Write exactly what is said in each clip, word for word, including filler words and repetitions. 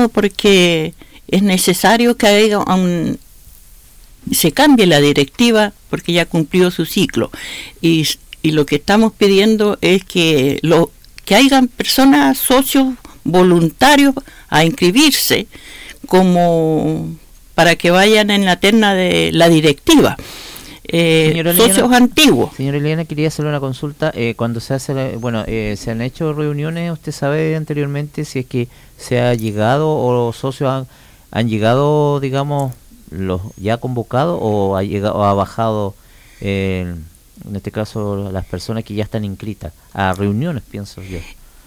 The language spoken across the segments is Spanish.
invitando porque es necesario que haya un, se cambie la directiva porque ya cumplió su ciclo y, y lo que estamos pidiendo es que lo que hayan personas, socios voluntarios a inscribirse como para que vayan en la terna de la directiva. Eh, socios Eliana, antiguos. Señora Eliana, quería hacerle una consulta. Eh, cuando se hace, la, bueno, eh, se han hecho reuniones, ¿usted sabe anteriormente si es que se ha llegado o los socios han, han llegado, digamos, los ya convocados o ha llegado o ha bajado, eh, en este caso, las personas que ya están inscritas a reuniones, pienso yo?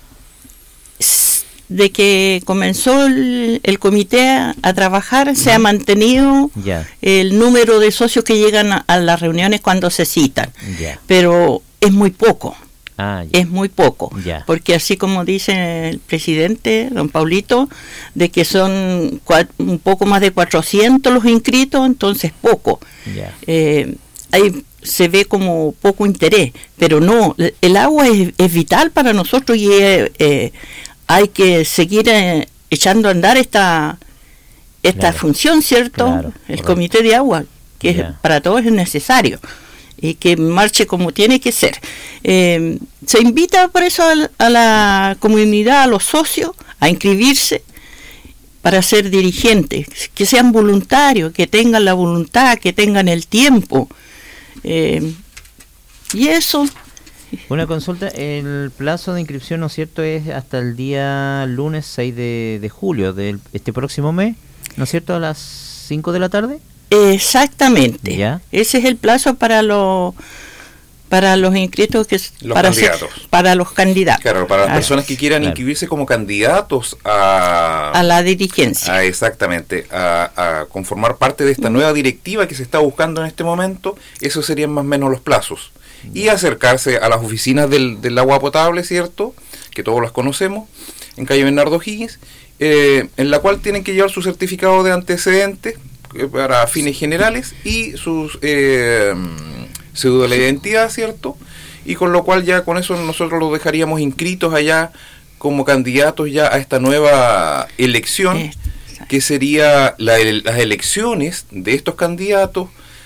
De que comenzó el, el comité a, a trabajar, se ha mantenido yeah. el número de socios que llegan a, a las reuniones cuando se citan, yeah. pero es muy poco, ah, yeah. es muy poco, yeah. porque así como dice el presidente, don Paulito, de que son cua, un poco más de cuatrocientos los inscritos, entonces poco. Yeah. Eh, hay, se ve como poco interés, pero no, el agua es, es vital para nosotros y es... Eh, hay que seguir eh, echando a andar esta esta claro. función, ¿cierto? Claro, el correcto. Comité de agua, que yeah. es, para todos es necesario y que marche como tiene que ser. Eh, se invita por eso a, a la comunidad, a los socios, a inscribirse para ser dirigentes, que sean voluntarios, que tengan la voluntad, que tengan el tiempo. Eh, y eso... Una consulta, el plazo de inscripción, ¿no es cierto?, es hasta el día lunes seis de, de julio de este próximo mes, ¿no es cierto?, a las cinco de la tarde. Exactamente. ¿Ya? Ese es el plazo para los para los inscritos, que los para candidatos. Ser, para los candidatos. Claro, para las ah, personas que quieran claro. inscribirse como candidatos a a la dirigencia. A, exactamente, a, a conformar parte de esta nueva directiva que se está buscando en este momento, esos serían más o menos los plazos. Y acercarse a las oficinas del, del agua potable, ¿cierto?, que todos las conocemos, en calle Bernardo Higgins, eh, en la cual tienen que llevar su certificado de antecedentes eh, para fines generales y sus eh, cédula de identidad, ¿cierto?, y con lo cual ya con eso nosotros los dejaríamos inscritos allá como candidatos ya a esta nueva elección, que sería la, las elecciones de estos candidatos.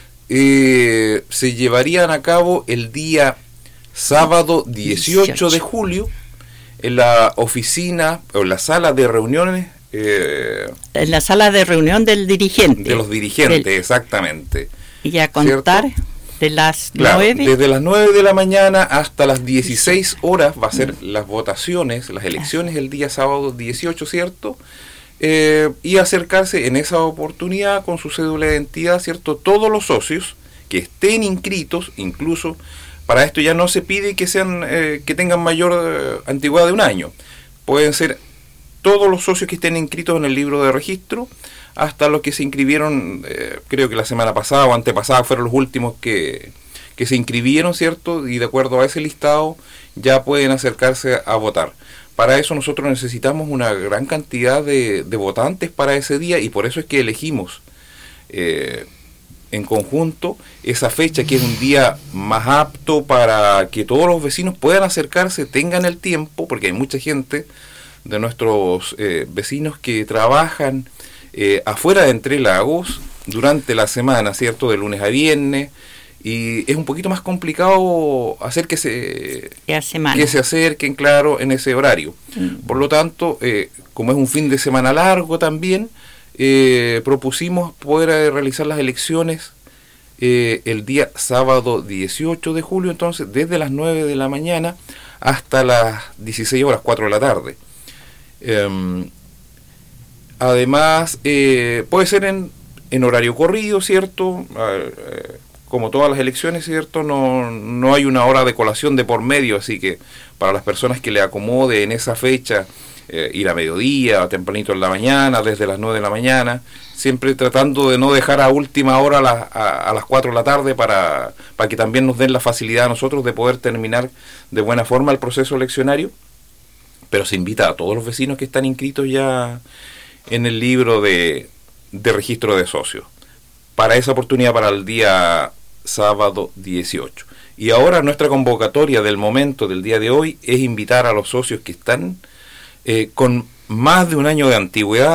Eh, se llevarían a cabo el día sábado dieciocho de julio en la oficina o en la sala de reuniones eh, en la sala de reunión del dirigente de los dirigentes, del, exactamente, y a contar ¿cierto? De las claro, nueve desde las nueve de la mañana hasta las dieciséis horas va a ser las votaciones, las elecciones el día sábado dieciocho, ¿cierto? Eh, y acercarse en esa oportunidad con su cédula de identidad, ¿cierto?, todos los socios que estén inscritos, incluso para esto ya no se pide que sean eh, que tengan mayor eh, antigüedad de un año, pueden ser todos los socios que estén inscritos en el libro de registro, hasta los que se inscribieron, eh, creo que la semana pasada o antepasada fueron los últimos que, que se inscribieron, ¿cierto?, y de acuerdo a ese listado ya pueden acercarse a votar. Para eso nosotros necesitamos una gran cantidad de, de votantes para ese día y por eso es que elegimos eh, en conjunto esa fecha, que es un día más apto para que todos los vecinos puedan acercarse, tengan el tiempo, porque hay mucha gente de nuestros eh, vecinos que trabajan eh, afuera de Entre Lagos durante la semana, ¿cierto?, de lunes a viernes. Y es un poquito más complicado hacer que se que se acerquen, claro, en ese horario. Mm. Por lo tanto, eh, como es un fin de semana largo también, eh, propusimos poder eh, realizar las elecciones eh, el día sábado dieciocho de julio, entonces desde las nueve de la mañana hasta las dieciséis horas, cuatro de la tarde. Eh, además, eh, puede ser en, en horario corrido, ¿cierto? Eh, como todas las elecciones, ¿cierto? No, no hay una hora de colación de por medio, así que para las personas que le acomode en esa fecha, eh, ir a mediodía, tempranito en la mañana, desde las nueve de la mañana, siempre tratando de no dejar a última hora a, la, a, a las cuatro de la tarde para, para que también nos den la facilidad a nosotros de poder terminar de buena forma el proceso eleccionario. Pero se invita a todos los vecinos que están inscritos ya en el libro de, de registro de socios para esa oportunidad, para el día sábado dieciocho. Y ahora nuestra convocatoria del momento del día de hoy es invitar a los socios que están eh, con más de un año de antigüedad